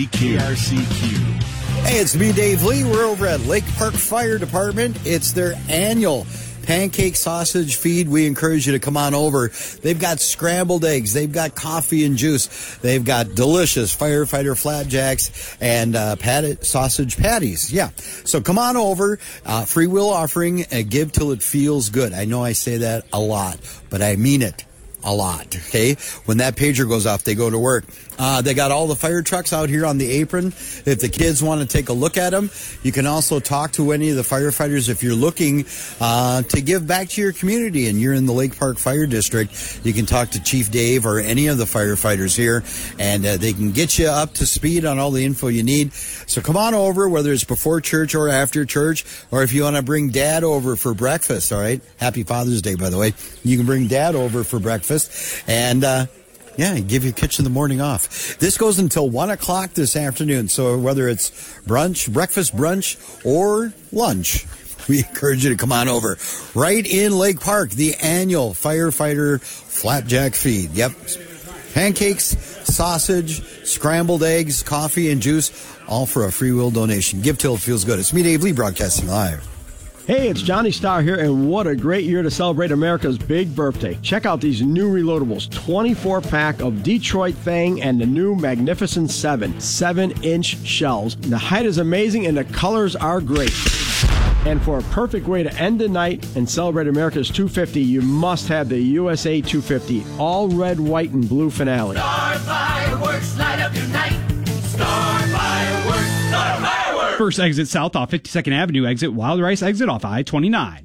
KRCQ. Hey, it's me, Dave Lee. We're over at Lake Park Fire Department. It's their annual pancake sausage feed. We encourage you to come on over. They've got scrambled eggs. They've got coffee and juice. They've got delicious firefighter flapjacks and sausage patties. Yeah. So come on over. Free will offering. Give till it feels good. I know I say that a lot, but I mean it a lot. Okay. When that pager goes off, they go to work. They got all the fire trucks out here on the apron. If the kids want to take a look at them, you can also talk to any of the firefighters if you're looking to give back to your community and you're in the Lake Park Fire District. You can talk to Chief Dave or any of the firefighters here, and they can get you up to speed on all the info you need. So come on over, whether it's before church or after church, or if you want to bring Dad over for breakfast, all right? Happy Father's Day, by the way. You can bring Dad over for breakfast, and yeah, give your kitchen the morning off. This goes until 1 o'clock this afternoon. So whether it's brunch, breakfast brunch, or lunch, we encourage you to come on over. Right in Lake Park, the annual firefighter flapjack feed. Yep. Pancakes, sausage, scrambled eggs, coffee, and juice, all for a free will donation. Give till it feels good. It's me, Dave Lee, broadcasting live. Hey, it's Johnny Starr here, and what a great year to celebrate America's big birthday. Check out these new reloadables, 24-pack of Detroit Fang and the new Magnificent 7, 7-inch shells. The height is amazing, and the colors are great. And for a perfect way to end the night and celebrate America's 250, you must have the USA 250, all red, white, and blue finale. Star fireworks, light up your night. Star fireworks, star fireworks. First exit south off 52nd Avenue, exit Wild Rice, exit off I-29.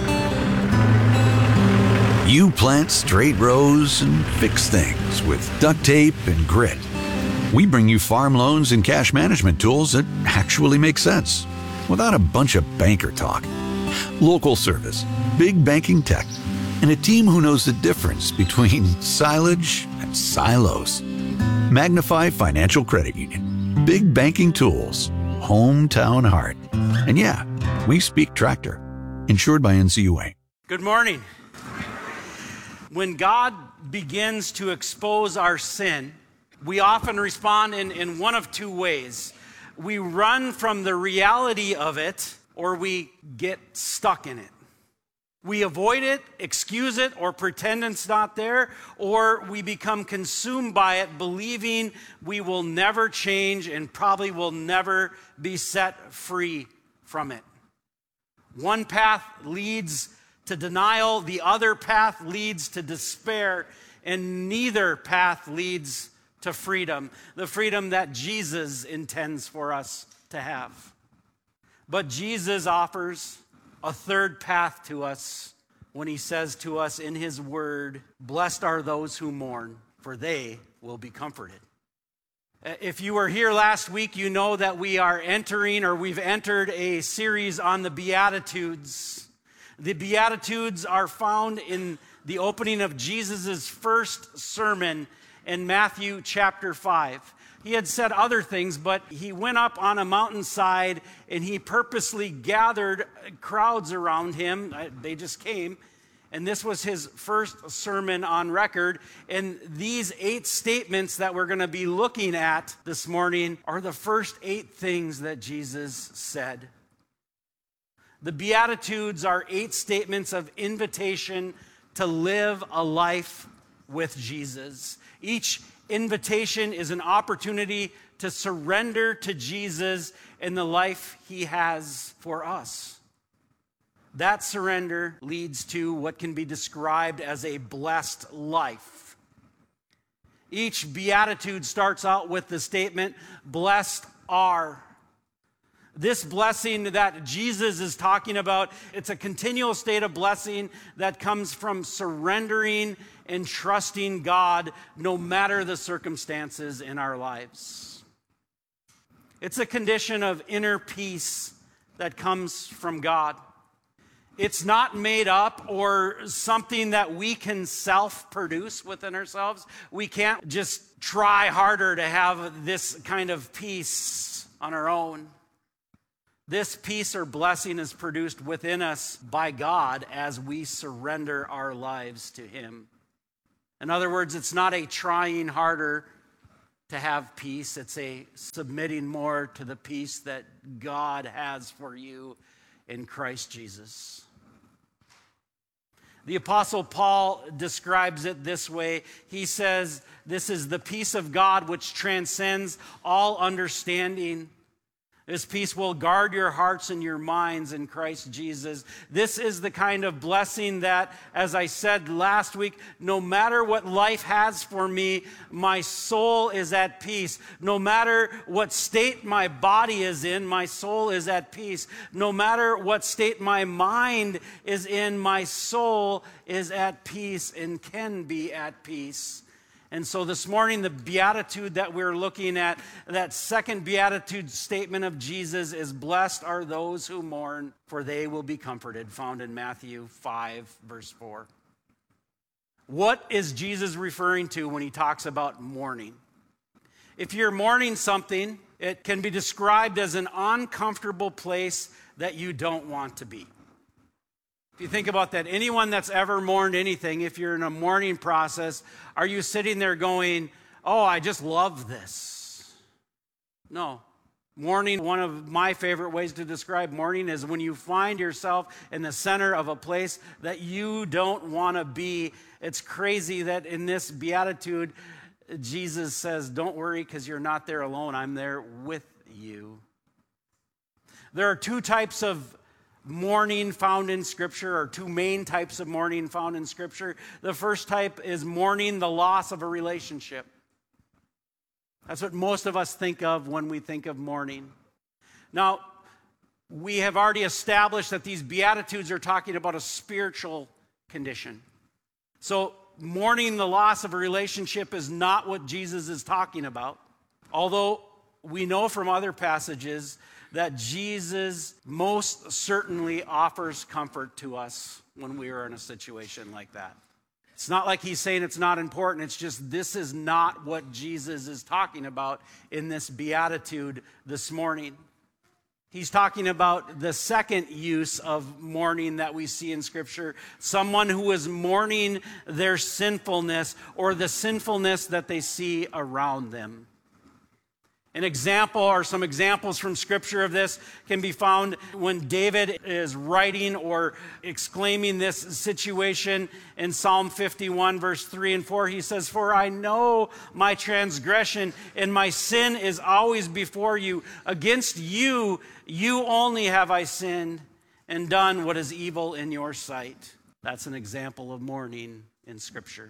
You plant straight rows and fix things with duct tape and grit. We bring you farm loans and cash management tools that actually make sense without a bunch of banker talk. Local service, big banking tech, and a team who knows the difference between silage and silos. Magnify Financial Credit Union. Big banking tools. Hometown heart. And yeah, we speak tractor. Insured by NCUA. Good morning. When God begins to expose our sin, we often respond in one of two ways. We run from the reality of it, or we get stuck in it. We avoid it, excuse it, or pretend it's not there, or we become consumed by it, believing we will never change and probably will never be set free from it. One path leads to denial, the other path leads to despair, and neither path leads to freedom, the freedom that Jesus intends for us to have. But Jesus offers a third path to us when he says to us in his word, "Blessed are those who mourn, for they will be comforted." If you were here last week, you know that we've entered a series on the Beatitudes. The Beatitudes are found in the opening of Jesus' first sermon in Matthew chapter 5. He had said other things, but he went up on a mountainside and he purposely gathered crowds around him. They just came. And this was his first sermon on record. And these 8 statements that we're going to be looking at this morning are the first 8 things that Jesus said. The Beatitudes are 8 statements of invitation to live a life with Jesus. Each invitation is an opportunity to surrender to Jesus and the life he has for us. That surrender leads to what can be described as a blessed life. Each beatitude starts out with the statement, "Blessed are." This blessing that Jesus is talking about, it's a continual state of blessing that comes from surrendering and trusting God no matter the circumstances in our lives. It's a condition of inner peace that comes from God. It's not made up or something that we can self-produce within ourselves. We can't just try harder to have this kind of peace on our own. This peace or blessing is produced within us by God as we surrender our lives to him. In other words, it's not a trying harder to have peace. It's a submitting more to the peace that God has for you in Christ Jesus. The Apostle Paul describes it this way. He says, this is the peace of God which transcends all understanding. This peace will guard your hearts and your minds in Christ Jesus. This is the kind of blessing that, as I said last week, no matter what life has for me, my soul is at peace. No matter what state my body is in, my soul is at peace. No matter what state my mind is in, my soul is at peace and can be at peace. And so this morning, the beatitude that we're looking at, that second beatitude statement of Jesus is, blessed are those who mourn, for they will be comforted, found in Matthew 5, verse 4. What is Jesus referring to when he talks about mourning? If you're mourning something, it can be described as an uncomfortable place that you don't want to be. If you think about that, anyone that's ever mourned anything, if you're in a mourning process, are you sitting there going, oh, I just love this? No. Mourning, one of my favorite ways to describe mourning is when you find yourself in the center of a place that you don't want to be. It's crazy that in this beatitude, Jesus says, don't worry because you're not there alone. I'm there with you. There are two types of mourning found in Scripture, or two main types of mourning found in Scripture. The first type is mourning the loss of a relationship. That's what most of us think of when we think of mourning. Now, we have already established that these Beatitudes are talking about a spiritual condition. So, mourning the loss of a relationship is not what Jesus is talking about. Although we know from other passages that Jesus most certainly offers comfort to us when we are in a situation like that. It's not like he's saying it's not important. It's just this is not what Jesus is talking about in this beatitude this morning. He's talking about the second use of mourning that we see in Scripture. Someone who is mourning their sinfulness or the sinfulness that they see around them. An example, or some examples from Scripture of this, can be found when David is writing or exclaiming this situation in Psalm 51, verse 3 and 4. He says, for I know my transgression, and my sin is always before you. Against you, you only have I sinned and done what is evil in your sight. That's an example of mourning in Scripture.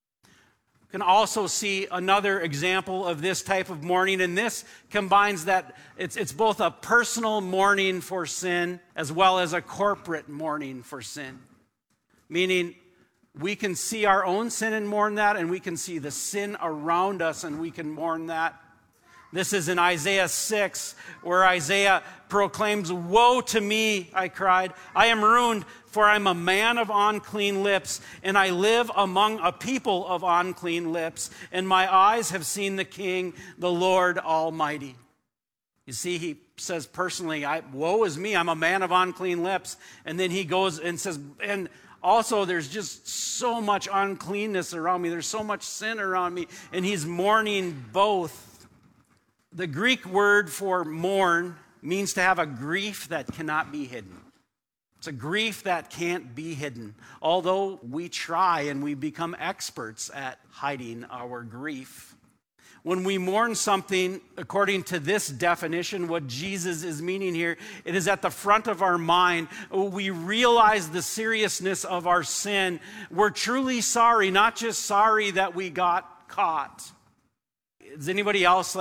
You can also see another example of this type of mourning, and this combines that it's both a personal mourning for sin as well as a corporate mourning for sin. Meaning, we can see our own sin and mourn that, and we can see the sin around us and we can mourn that. This is in Isaiah 6, where Isaiah proclaims, woe to me, I cried. I am ruined, for I am a man of unclean lips, and I live among a people of unclean lips, and my eyes have seen the King, the Lord Almighty. You see, he says personally, woe is me, I'm a man of unclean lips. And then he goes and says, and also there's just so much uncleanness around me. There's so much sin around me. And he's mourning both. The Greek word for mourn means to have a grief that cannot be hidden. It's a grief that can't be hidden, although we try and we become experts at hiding our grief. When we mourn something, according to this definition, what Jesus is meaning here, it is at the front of our mind. We realize the seriousness of our sin. We're truly sorry, not just sorry that we got caught. Does anybody else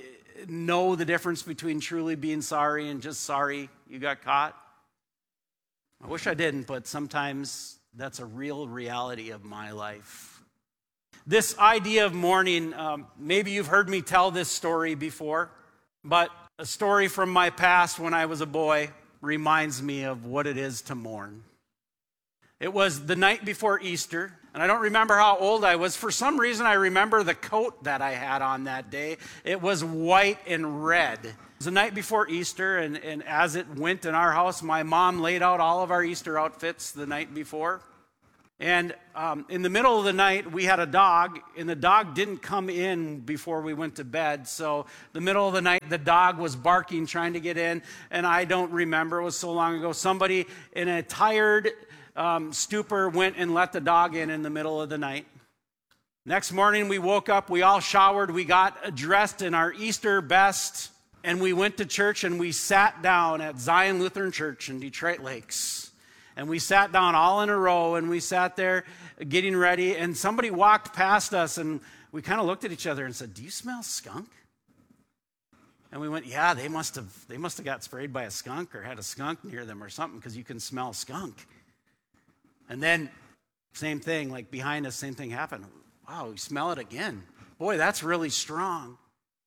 know the difference between truly being sorry and just sorry you got caught? I wish I didn't, but sometimes that's a real reality of my life. This idea of mourning, maybe you've heard me tell this story before, but a story from my past when I was a boy reminds me of what it is to mourn. It was the night before Easter, and I don't remember how old I was. For some reason, I remember the coat that I had on that day. It was white and red. It was the night before Easter, and as it went in our house, my mom laid out all of our Easter outfits the night before. And in the middle of the night, we had a dog, and the dog didn't come in before we went to bed. So the middle of the night, the dog was barking, trying to get in, and I don't remember. It was so long ago. Somebody in a tired stupor went and let the dog in the middle of the night. Next morning, we woke up, we all showered, we got dressed in our Easter best, and we went to church, and we sat down at Zion Lutheran Church in Detroit Lakes. And we sat down all in a row, and we sat there getting ready, and somebody walked past us, and we kind of looked at each other and said, "Do you smell skunk?" And we went, "Yeah, they must have got sprayed by a skunk or had a skunk near them or something, because you can smell skunk." And then same thing, like behind us, same thing happened. Wow, we smell it again. Boy, that's really strong.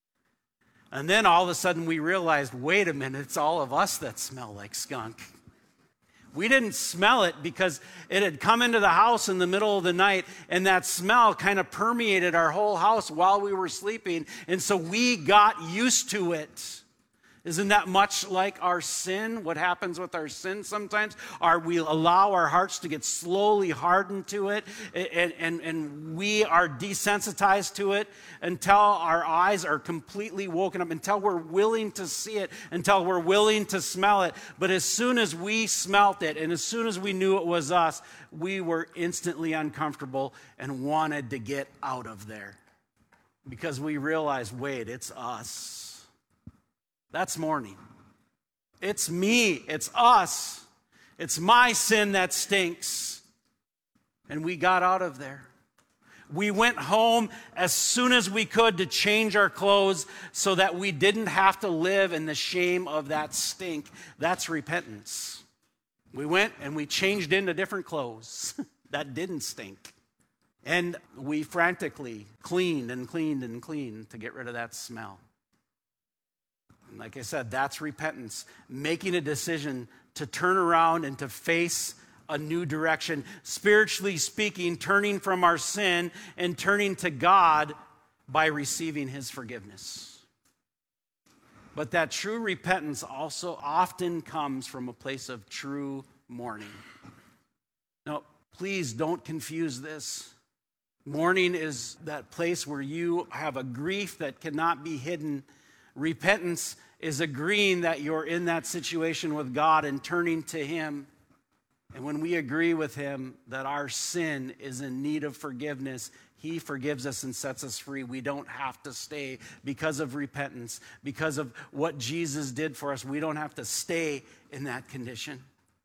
And then all of a sudden we realized, wait a minute, it's all of us that smell like skunk. We didn't smell it because it had come into the house in the middle of the night, and that smell kind of permeated our whole house while we were sleeping, and so we got used to it. Isn't that much like our sin? What happens with our sin sometimes? We allow our hearts to get slowly hardened to it, and we are desensitized to it until our eyes are completely woken up, until we're willing to see it, until we're willing to smell it. But as soon as we smelt it, and as soon as we knew it was us, we were instantly uncomfortable and wanted to get out of there because we realized, wait, it's us. That's mourning. It's me. It's us. It's my sin that stinks. And we got out of there. We went home as soon as we could to change our clothes so that we didn't have to live in the shame of that stink. That's repentance. We went and we changed into different clothes that didn't stink. And we frantically cleaned and cleaned and cleaned to get rid of that smell. Like I said, that's repentance, making a decision to turn around and to face a new direction. Spiritually speaking, turning from our sin and turning to God by receiving his forgiveness. But that true repentance also often comes from a place of true mourning. Now, please don't confuse this. Mourning is that place where you have a grief that cannot be hidden. Repentance is agreeing that you're in that situation with God and turning to him. And when we agree with him that our sin is in need of forgiveness, he forgives us and sets us free. We don't have to stay because of repentance, because of what Jesus did for us. We don't have to stay in that condition.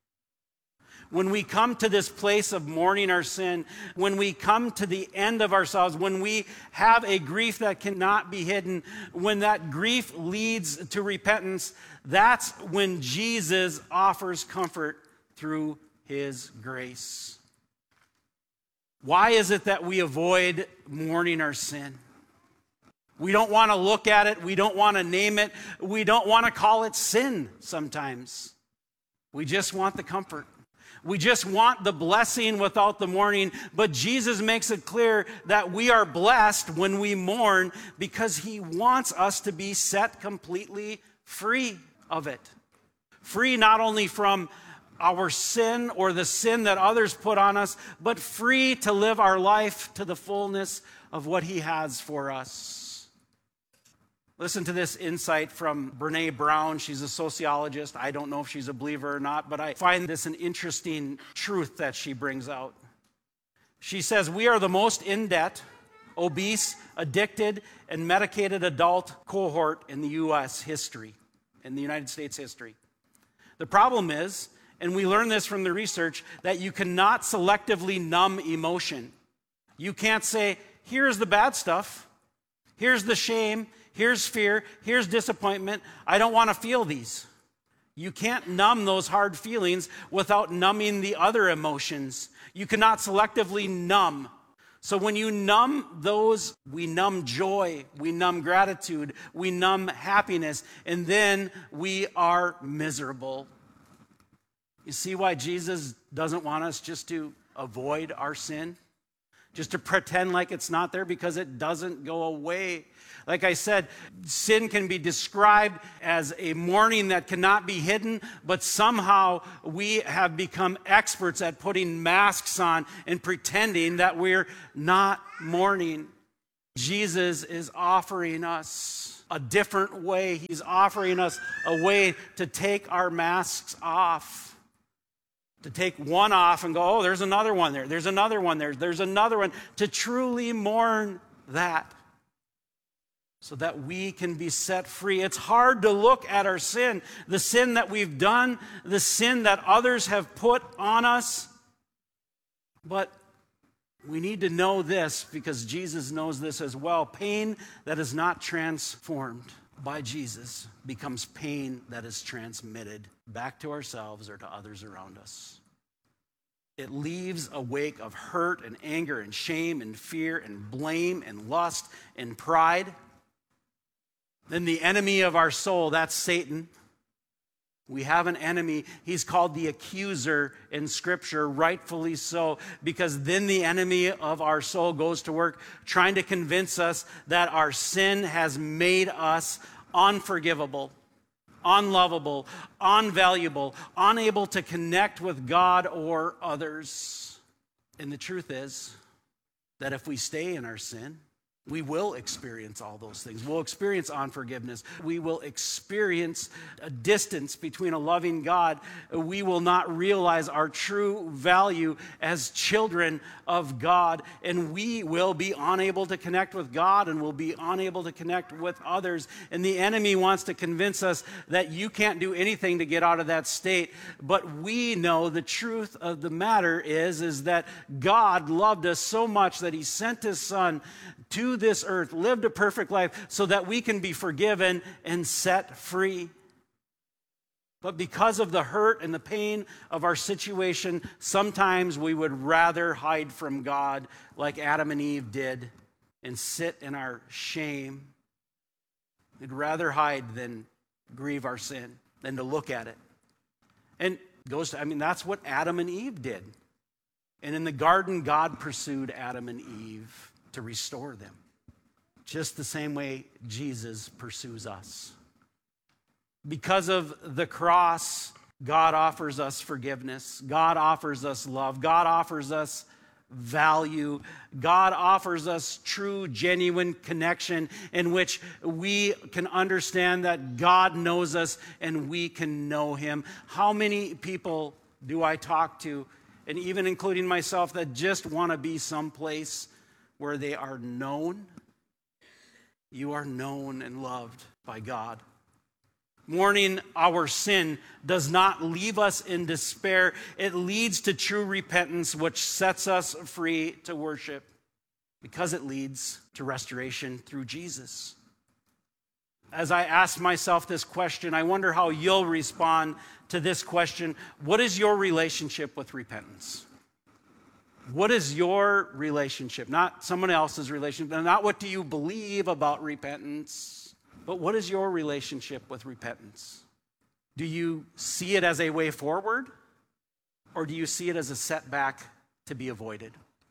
When we come to this place of mourning our sin, when we come to the end of ourselves, when we have a grief that cannot be hidden, when that grief leads to repentance, that's when Jesus offers comfort through his grace. Why is it that we avoid mourning our sin? We don't want to look at it. We don't want to name it. We don't want to call it sin sometimes. We just want the comfort. We just want the blessing without the mourning, but Jesus makes it clear that we are blessed when we mourn because he wants us to be set completely free of it. Free not only from our sin or the sin that others put on us, but free to live our life to the fullness of what he has for us. Listen to this insight from Brené Brown. She's a sociologist. I don't know if she's a believer or not, but I find this an interesting truth that she brings out. She says, we are the most in debt, obese, addicted, and medicated adult cohort in the U.S. history, in the United States history. The problem is, and we learn this from the research, that you cannot selectively numb emotion. You can't say, here's the bad stuff, here's the shame, here's fear, here's disappointment. I don't want to feel these. You can't numb those hard feelings without numbing the other emotions. You cannot selectively numb. So when you numb those, we numb joy, we numb gratitude, we numb happiness, and then we are miserable. You see why Jesus doesn't want us just to avoid our sin? just to pretend like it's not there, because it doesn't go away. Like I said, sin can be described as a mourning that cannot be hidden, but somehow we have become experts at putting masks on and pretending that we're not mourning. Jesus is offering us a different way. He's offering us a way to take our masks off. To take one off and go, oh, there's another one there. There's another one there. There's another one. To truly mourn that, so that we can be set free. It's hard to look at our sin, the sin that we've done, the sin that others have put on us. But we need to know this, because Jesus knows this as well. Pain that is not transformed by Jesus becomes pain that is transmitted back to ourselves or to others around us. It leaves a wake of hurt and anger and shame and fear and blame and lust and pride. Then the enemy of our soul, that's Satan. We have an enemy. He's called the accuser in Scripture, rightfully so, because then the enemy of our soul goes to work trying to convince us that our sin has made us unforgivable, unlovable, unvaluable, unable to connect with God or others. And the truth is that if we stay in our sin, we will experience all those things. We'll experience unforgiveness. We will experience a distance between a loving God. We will not realize our true value as children of God. And we will be unable to connect with God, and will be unable to connect with others. And the enemy wants to convince us that you can't do anything to get out of that state. But we know the truth of the matter is that God loved us so much that He sent His Son to this earth, lived a perfect life so that we can be forgiven and set free. But because of the hurt and the pain of our situation, sometimes we would rather hide from God like Adam and Eve did and sit in our shame. We'd rather hide than grieve our sin, than to look at it. And that's what Adam and Eve did. And in the garden, God pursued Adam and Eve to restore them, just the same way Jesus pursues us. Because of the cross, God offers us forgiveness. God offers us love. God offers us value. God offers us true, genuine connection in which we can understand that God knows us and we can know Him. How many people do I talk to, and even including myself, that just want to be someplace where they are known? You are known and loved by God. Mourning our sin does not leave us in despair. It leads to true repentance, which sets us free to worship, because it leads to restoration through Jesus. As I ask myself this question, I wonder how you'll respond to this question. What is your relationship with repentance? What is your relationship? Not someone else's relationship, not what do you believe about repentance, but what is your relationship with repentance? Do you see it as a way forward, or do you see it as a setback to be avoided?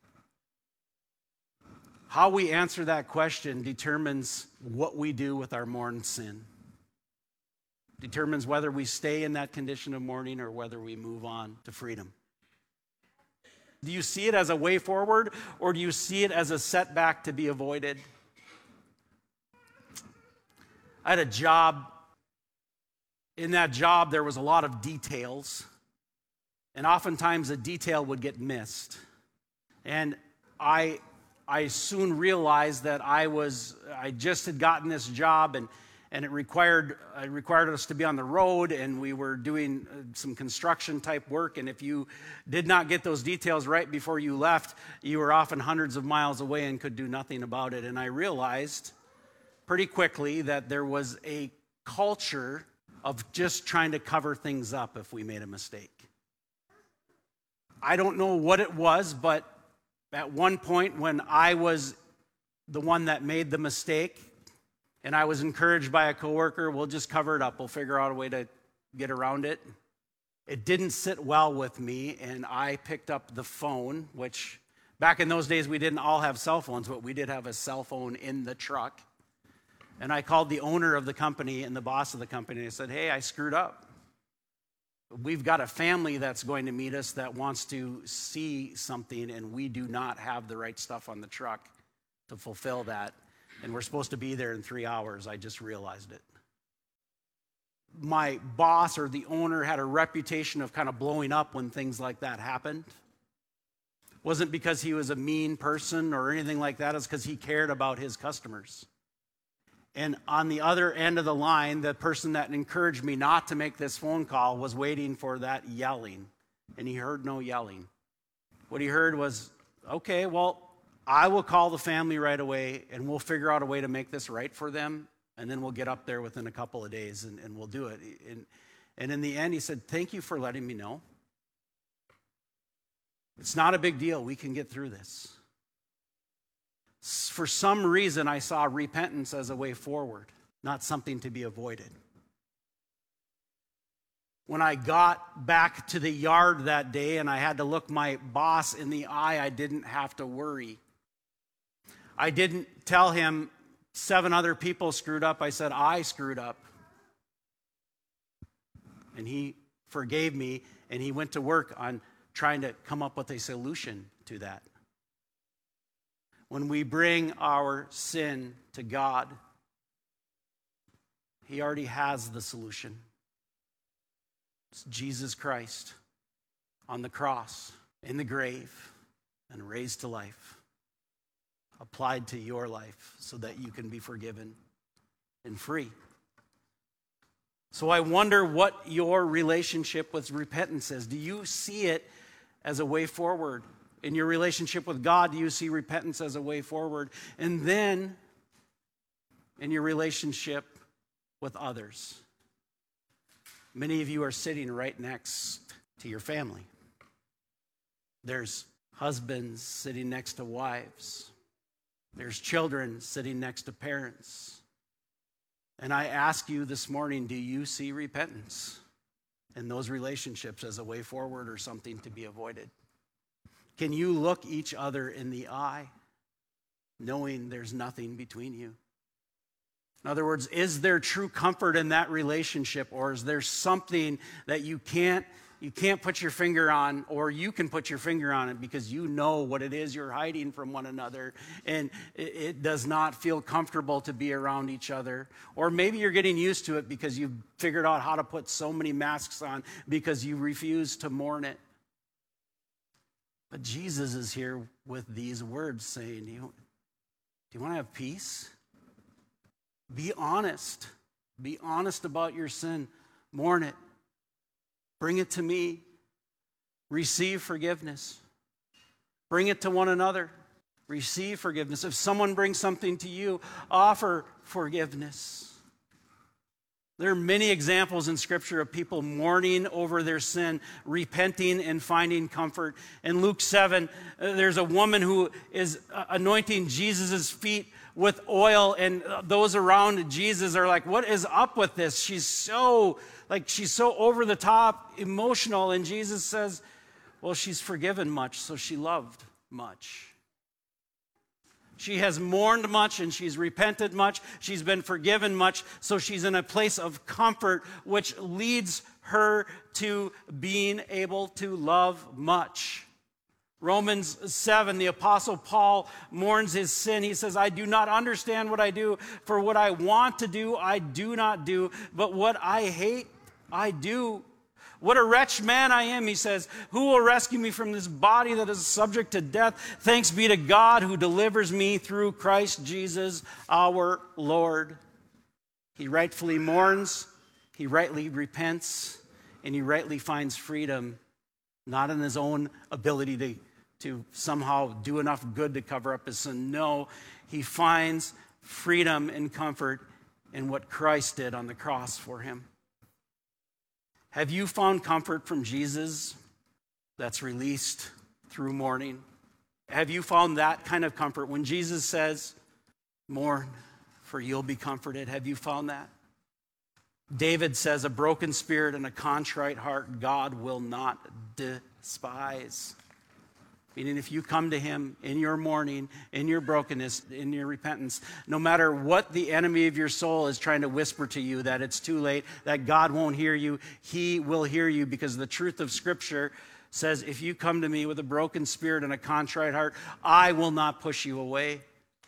How we answer that question determines what we do with our mourned sin. Determines whether we stay in that condition of mourning or whether we move on to freedom. Do you see it as a way forward, or do you see it as a setback to be avoided? I had a job. In that job, there was a lot of details, and oftentimes a detail would get missed. And I soon realized that I just had gotten this job, and it required us to be on the road, and we were doing some construction type work. And if you did not get those details right before you left, you were often hundreds of miles away and could do nothing about it. And I realized pretty quickly that there was a culture of just trying to cover things up if we made a mistake. I don't know what it was, but at one point when I was the one that made the mistake, and I was encouraged by a coworker, we'll just cover it up. We'll figure out a way to get around it. It didn't sit well with me, and I picked up the phone, which Back in those days, we didn't all have cell phones, but we did have a cell phone in the truck. And I called the owner of the company and the boss of the company and I said, hey, I screwed up. We've got a family that's going to meet us that wants to see something, and we do not have the right stuff on the truck to fulfill that. And we're supposed to be there in 3 hours. I just realized it. My boss or the owner had a reputation of kind of blowing up when things like that happened. Wasn't because he was a mean person or anything like that. It's because he cared about his customers. And on the other end of the line, the person that encouraged me not to make this phone call was waiting for that yelling. And he heard no yelling. What he heard was, okay, well, I will call the family right away and we'll figure out a way to make this right for them. And then we'll get up there within a couple of days and we'll do it. And in the end, he said, thank you for letting me know. It's not a big deal. We can get through this. For some reason, I saw repentance as a way forward, not something to be avoided. When I got back to the yard that day and I had to look my boss in the eye, I didn't have to worry. I didn't tell him 7 other people screwed up. I said, I screwed up. And he forgave me, and he went to work on trying to come up with a solution to that. When we bring our sin to God, He already has the solution. It's Jesus Christ on the cross, in the grave, and raised to life, applied to your life so that you can be forgiven and free. So I wonder what your relationship with repentance is. Do you see it as a way forward? In your relationship with God, do you see repentance as a way forward? And then, in your relationship with others. Many of you are sitting right next to your family. There's husbands sitting next to wives. There's children sitting next to parents. And I ask you this morning, do you see repentance in those relationships as a way forward or something to be avoided? Can you look each other in the eye, knowing there's nothing between you? In other words, is there true comfort in that relationship, or is there something that you can't put your finger on, or you can put your finger on it because you know what it is you're hiding from one another, and it does not feel comfortable to be around each other? Or maybe you're getting used to it because you've figured out how to put so many masks on because you refuse to mourn it. But Jesus is here with these words saying, do you want to have peace? Be honest. Be honest about your sin. Mourn it. Bring it to me. Receive forgiveness. Bring it to one another. Receive forgiveness. If someone brings something to you, offer forgiveness. There are many examples in Scripture of people mourning over their sin, repenting, and finding comfort. In Luke 7, there's a woman who is anointing Jesus' feet with oil, and those around Jesus are like, what is up with this? She's so over the top emotional, and Jesus says, well, she's forgiven much, so she loved much. She has mourned much and she's repented much. She's been forgiven much. So she's in a place of comfort, which leads her to being able to love much. Romans 7, the Apostle Paul mourns his sin. He says, I do not understand what I do, for what I want to do, I do not do, but what I hate, I do. What a wretched man I am, he says. Who will rescue me from this body that is subject to death? Thanks be to God who delivers me through Christ Jesus our Lord. He rightfully mourns, he rightly repents, and he rightly finds freedom, not in his own ability to somehow do enough good to cover up his sin. No, he finds freedom and comfort in what Christ did on the cross for him. Have you found comfort from Jesus that's released through mourning? Have you found that kind of comfort? When Jesus says, mourn, for you'll be comforted. Have you found that? David says, a broken spirit and a contrite heart God will not despise. Meaning if you come to him in your mourning, in your brokenness, in your repentance, no matter what the enemy of your soul is trying to whisper to you, that it's too late, that God won't hear you, he will hear you, because the truth of Scripture says, if you come to me with a broken spirit and a contrite heart, I will not push you away.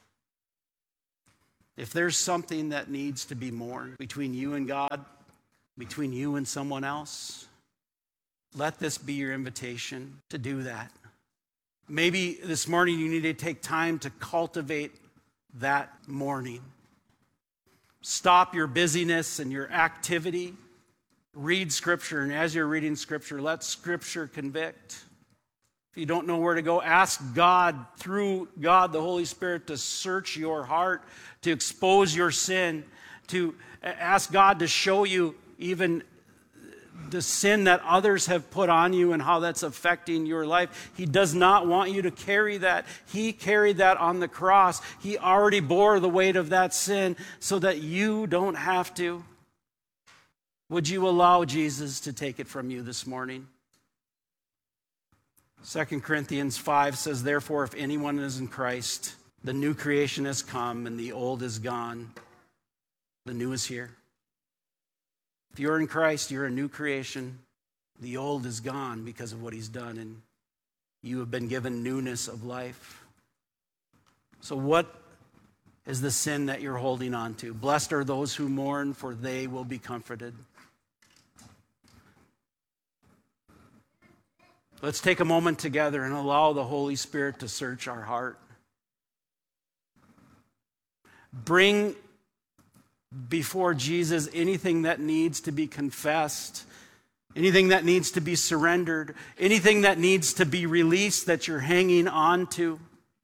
If there's something that needs to be mourned between you and God, between you and someone else, let this be your invitation to do that. Maybe this morning you need to take time to cultivate that mourning. Stop your busyness and your activity. Read Scripture, and as you're reading Scripture, let Scripture convict. If you don't know where to go, ask God, through God, the Holy Spirit, to search your heart, to expose your sin, to ask God to show you even the sin that others have put on you and how that's affecting your life. He does not want you to carry that. He carried that on the cross. He already bore the weight of that sin so that you don't have to. Would you allow Jesus to take it from you this morning? 2 Corinthians 5 says, therefore, if anyone is in Christ, the new creation has come and the old is gone. The new is here. If you're in Christ, you're a new creation. The old is gone because of what he's done, and you have been given newness of life. So what is the sin that you're holding on to? Blessed are those who mourn, for they will be comforted. Let's take a moment together and allow the Holy Spirit to search our heart. Bring before Jesus anything that needs to be confessed, anything that needs to be surrendered, anything that needs to be released that you're hanging on to.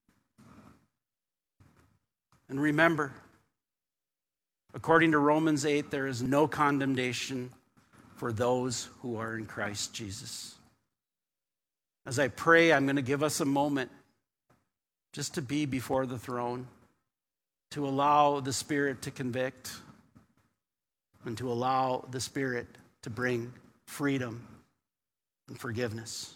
And remember, according to Romans 8, there is no condemnation for those who are in Christ Jesus. As I pray, I'm going to give us a moment just to be before the throne, to allow the Spirit to convict, and to allow the Spirit to bring freedom and forgiveness.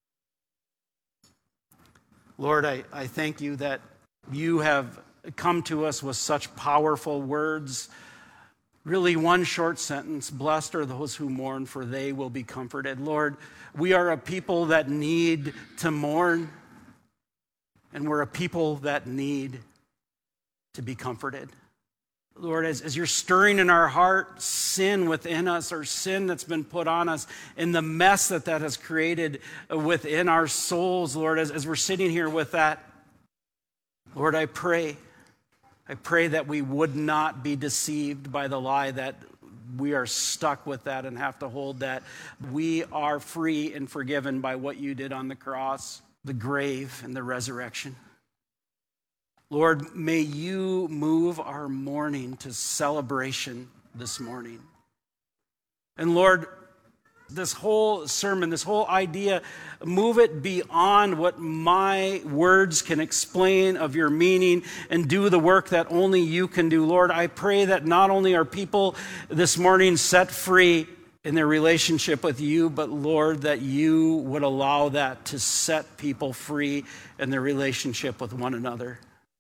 Lord, I thank you that you have come to us with such powerful words. Really, one short sentence: blessed are those who mourn, for they will be comforted. Lord, we are a people that need to mourn, and we're a people that need to be comforted. Lord, as you're stirring in our heart sin within us, or sin that's been put on us, and the mess that has created within our souls, Lord, as we're sitting here with that, Lord, I pray that we would not be deceived by the lie that we are stuck with that and have to hold that. We are free and forgiven by what you did on the cross, the grave, and the resurrection. Lord, may you move our mourning to celebration this morning. And Lord, this whole sermon, this whole idea, move it beyond what my words can explain of your meaning, and do the work that only you can do. Lord, I pray that not only are people this morning set free in their relationship with you, but Lord, that you would allow that to set people free in their relationship with one another.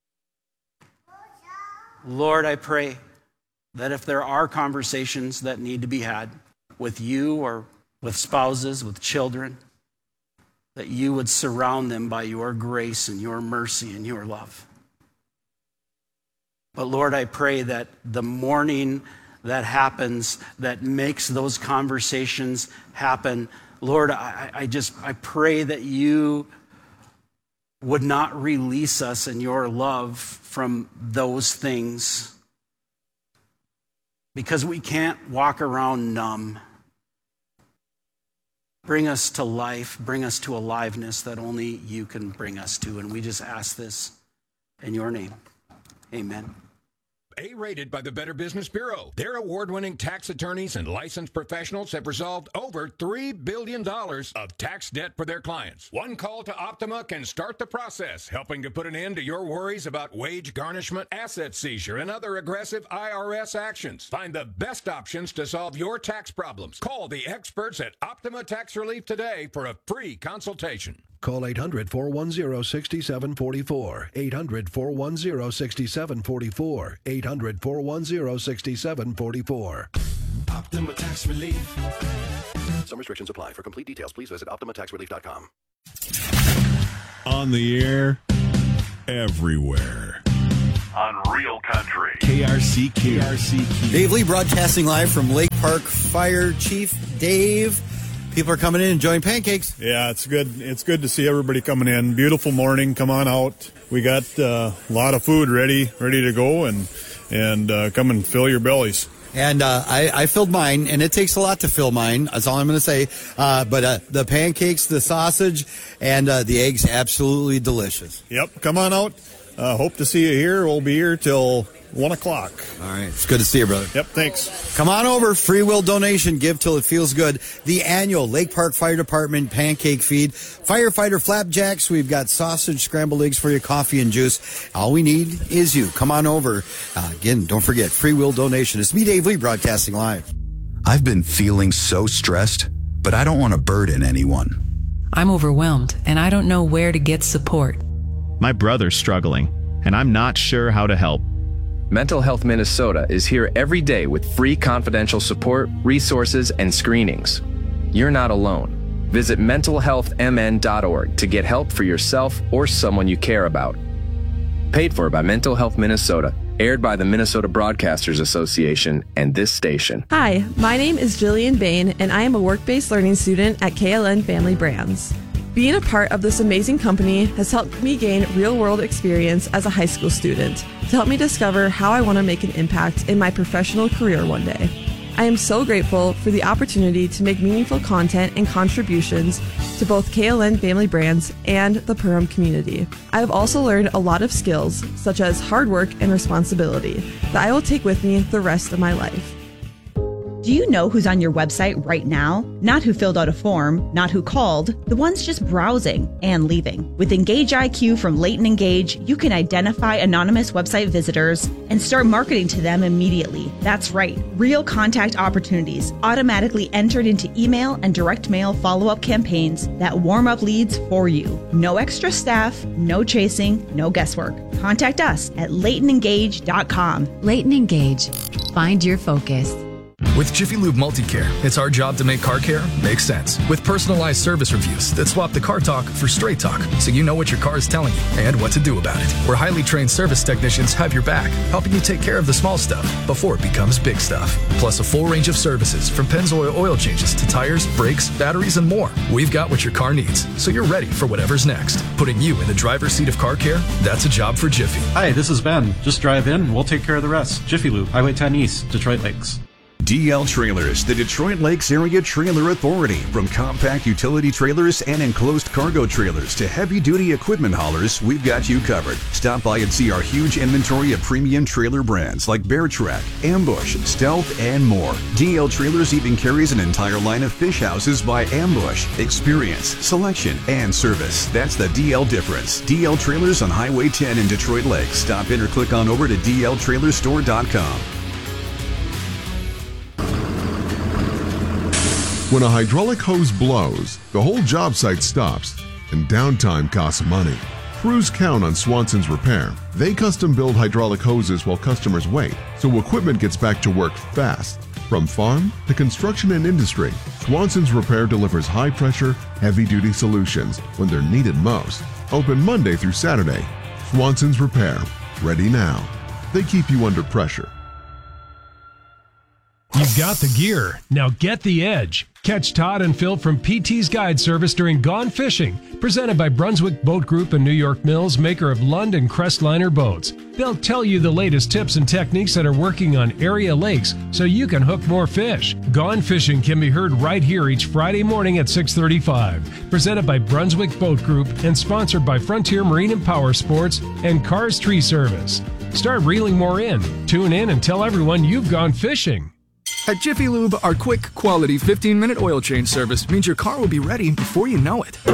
Lord, I pray that if there are conversations that need to be had with you or with spouses, with children, that you would surround them by your grace and your mercy and your love. But Lord, I pray that the mourning that happens, that makes those conversations happen, Lord, I pray that you would not release us in your love from those things, because we can't walk around numb. Bring us to life, bring us to aliveness that only you can bring us to. And we just ask this in your name. Amen. A-rated by the Better Business Bureau. Their award-winning tax attorneys and licensed professionals have resolved over $3 billion of tax debt for their clients. One call to Optima can start the process, helping to put an end to your worries about wage garnishment, asset seizure, and other aggressive IRS actions. Find the best options to solve your tax problems. Call the experts at Optima Tax Relief today for a free consultation. Call 800-410-6744. 800-410-6744. 800-410-6744. Optima Tax Relief. Some restrictions apply. For complete details, please visit OptimaTaxRelief.com. On the air, everywhere. On Real Country. KRCQ. Dave Lee broadcasting live from Lake Park Fire. Chief Dave. People are coming in enjoying pancakes. Yeah, it's good. It's good to see everybody coming in. Beautiful morning. Come on out. We got a lot of food ready to go, and come and fill your bellies. And I filled mine, and it takes a lot to fill mine. That's all I'm going to say. But the pancakes, the sausage, and the eggs, absolutely delicious. Yep, come on out. Hope to see you here. We'll be here till 1 o'clock. All right, it's good to see you, brother. Yep, thanks. Come on over. Free will donation. Give till it feels good. The annual Lake Park Fire Department pancake feed. Firefighter flapjacks. We've got sausage, scrambled eggs for you, coffee and juice. All we need is you. Come on over. Again, don't forget, free will donation. It's me, Dave Lee, broadcasting live. I've been feeling so stressed, but I don't want to burden anyone. I'm overwhelmed, and I don't know where to get support. My brother's struggling, and I'm not sure how to help. Mental Health Minnesota is here every day with free confidential support, resources, and screenings. You're not alone. Visit mentalhealthmn.org to get help for yourself or someone you care about. Paid for by Mental Health Minnesota, aired by the Minnesota Broadcasters Association and this station. Hi, my name is Jillian Bain, and I am a work-based learning student at KLN Family Brands. Being a part of this amazing company has helped me gain real-world experience as a high school student to help me discover how I want to make an impact in my professional career one day. I am so grateful for the opportunity to make meaningful content and contributions to both KLN Family Brands and the Perham community. I have also learned a lot of skills, such as hard work and responsibility, that I will take with me the rest of my life. Do you know who's on your website right now? Not who filled out a form, not who called, the ones just browsing and leaving. With Engage IQ from Leighton Engage, you can identify anonymous website visitors and start marketing to them immediately. That's right, real contact opportunities automatically entered into email and direct mail follow-up campaigns that warm up leads for you. No extra staff, no chasing, no guesswork. Contact us at LeightonEngage.com. Leighton Engage. Find your focus. With Jiffy Lube Multicare, it's our job to make car care make sense. With personalized service reviews that swap the car talk for straight talk, so you know what your car is telling you and what to do about it. Where highly trained service technicians have your back, helping you take care of the small stuff before it becomes big stuff. Plus a full range of services from Pennzoil oil changes to tires, brakes, batteries, and more. We've got what your car needs, so you're ready for whatever's next. Putting you in the driver's seat of car care, that's a job for Jiffy. Hi, this is Ben. Just drive in, we'll take care of the rest. Jiffy Lube, Highway 10 East, Detroit Lakes. DL Trailers, the Detroit Lakes Area Trailer Authority. From compact utility trailers and enclosed cargo trailers to heavy-duty equipment haulers, we've got you covered. Stop by and see our huge inventory of premium trailer brands like Bear Track, Ambush, Stealth, and more. DL Trailers even carries an entire line of fish houses by Ambush. Experience, selection, and service. That's the DL difference. DL Trailers on Highway 10 in Detroit Lakes. Stop in or click on over to dltrailerstore.com. When a hydraulic hose blows, the whole job site stops, and downtime costs money. Crews count on Swanson's Repair. They custom build hydraulic hoses while customers wait, so equipment gets back to work fast. From farm to construction and industry, Swanson's Repair delivers high-pressure, heavy-duty solutions when they're needed most. Open Monday through Saturday. Swanson's Repair. Ready now. They keep you under pressure. You've got the gear. Now get the edge. Catch Todd and Phil from PT's Guide Service during Gone Fishing, presented by Brunswick Boat Group and New York Mills, maker of Lund and Crestliner boats. They'll tell you the latest tips and techniques that are working on area lakes so you can hook more fish. Gone Fishing can be heard right here each Friday morning at 6:35. Presented by Brunswick Boat Group and sponsored by Frontier Marine and Power Sports and Cars Tree Service. Start reeling more in. Tune in and tell everyone you've gone fishing. At Jiffy Lube, our quick, quality 15-minute oil change service means your car will be ready before you know it.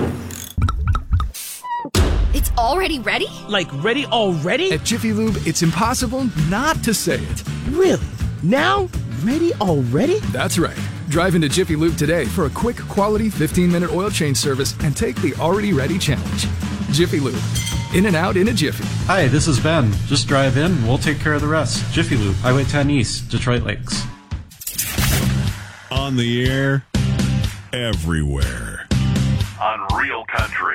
It's already ready? Like ready already? At Jiffy Lube, it's impossible not to say it. Really? Now? Ready already? That's right. Drive into Jiffy Lube today for a quick, quality 15-minute oil change service and take the Already Ready challenge. Jiffy Lube. In and out in a jiffy. Hi, this is Ben. Just drive in, we'll take care of the rest. Jiffy Lube, Highway 10 East, Detroit Lakes. On the air, everywhere. On Real Country.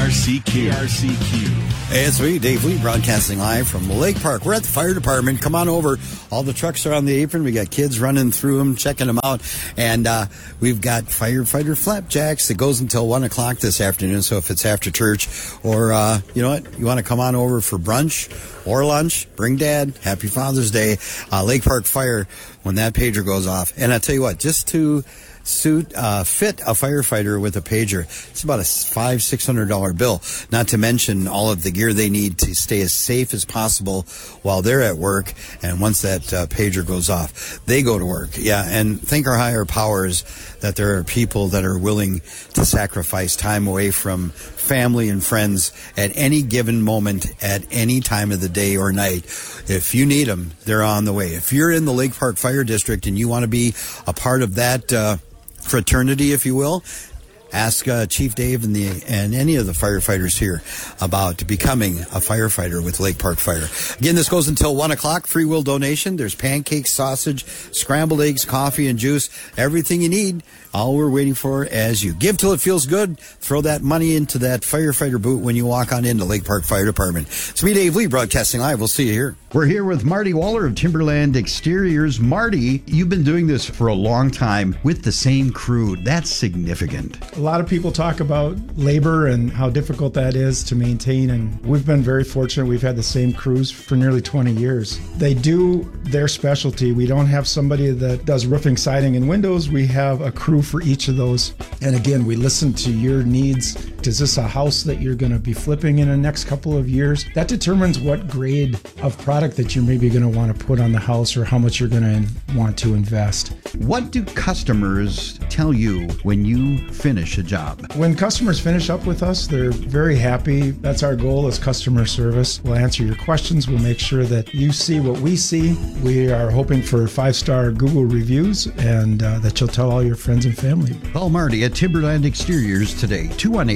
KRCQ. Hey, it's me, Dave Lee, broadcasting live from Lake Park. We're at the fire department. Come on over. All the trucks are on the apron. We got kids running through them, checking them out. And we've got firefighter flapjacks that goes until 1 o'clock this afternoon. So if it's after church or, you know what, you want to come on over for brunch or lunch, bring Dad. Happy Father's Day. Lake Park Fire, when that pager goes off. And I tell you what, just to fit a firefighter with a pager, it's about a $500-600 bill, not to mention all of the gear they need to stay as safe as possible while they're at work. And once that pager goes off, they go to work. Yeah, and thank our higher powers that there are people that are willing to sacrifice time away from family and friends at any given moment, at any time of the day or night. If you need them, they're on the way. If you're in the Lake Park Fire District and you want to be a part of that fraternity, if you will, ask Chief Dave and any of the firefighters here about becoming a firefighter with Lake Park Fire. Again, this goes until 1 o'clock. Free will donation. There's pancakes, sausage, scrambled eggs, coffee, and juice. Everything you need. All we're waiting for as you give till it feels good. Throw that money into that firefighter boot when you walk on into Lake Park Fire Department. It's me, Dave Lee, broadcasting live. We'll see you here. We're here with Marty Waller of Timberland Exteriors. Marty, you've been doing this for a long time with the same crew. That's significant. A lot of people talk about labor and how difficult that is to maintain, and we've been very fortunate. We've had the same crews for nearly 20 years. They do their specialty. We don't have somebody that does roofing, siding, and windows. We have a crew for each of those. And again, we listen to your needs. Is this a house that you're going to be flipping in the next couple of years? That determines what grade of product that you're maybe going to want to put on the house or how much you're going to want to invest. What do customers tell you when you finish a job? When customers finish up with us, they're very happy. That's our goal as customer service. We'll answer your questions. We'll make sure that you see what we see. We are hoping for 5-star Google reviews and that you'll tell all your friends and family. Call Marty at Timberland Exteriors today,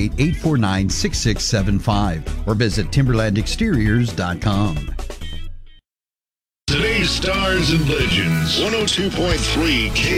218-849-6675, or visit timberlandexteriors.com. Today's Stars and Legends, 102.3 K.